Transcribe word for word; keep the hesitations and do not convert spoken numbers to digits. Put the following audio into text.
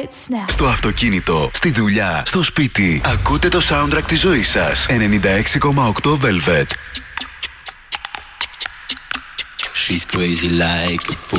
lights now. Στο αυτοκίνητο, στη δουλειά, στο σπίτι. Ακούτε το soundtrack της ζωής σας. ενενήντα έξι κόμμα οκτώ Velvet. She's crazy like a fool.